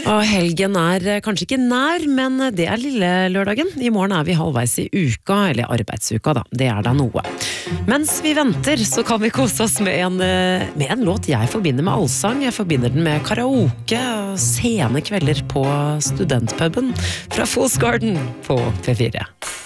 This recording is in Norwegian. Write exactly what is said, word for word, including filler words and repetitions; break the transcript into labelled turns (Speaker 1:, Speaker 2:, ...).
Speaker 1: Og helgen er kanskje ikke nær, men det er lille lørdagen. I morgen er vi halvveis i uka, eller arbeidsuka da. Det er da noe. Mens vi venter, så kan vi kose oss med en, med en låt jeg forbinder med allsang. Jeg forbinder den med karaoke og sene kvelder på studentpuben fra Fool's Garden på P fire.